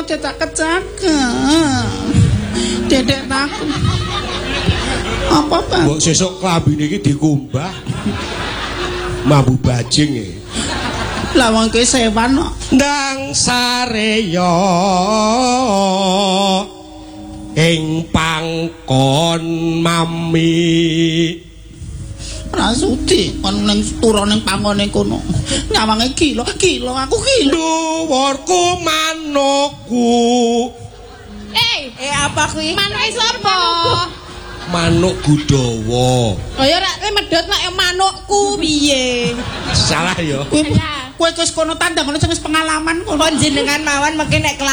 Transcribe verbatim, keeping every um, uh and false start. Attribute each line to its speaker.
Speaker 1: aja tak kejaga. Dedek takut. Apa, Bang?
Speaker 2: Mbok sesuk klambine iki dikumbah. Mambu bajing e.
Speaker 1: Lah wong ki sewan kok.
Speaker 2: Ndang sareya ing pangkon mami.
Speaker 1: Ora sudi kon ning turu ning pangone kono. Nyawange gila, gila aku gila.
Speaker 2: Dhuwurku manukku.
Speaker 3: Eh, eh apa kuwi? Manuke sapa?
Speaker 2: Manuk Gudawa.
Speaker 3: Oh ya rak medhot nek manukku piye?
Speaker 2: Salah ya.
Speaker 1: Kowe kowe wis kono tandang ngono sing wis pengalaman kono.
Speaker 3: Kon jenengan mawon mengke nek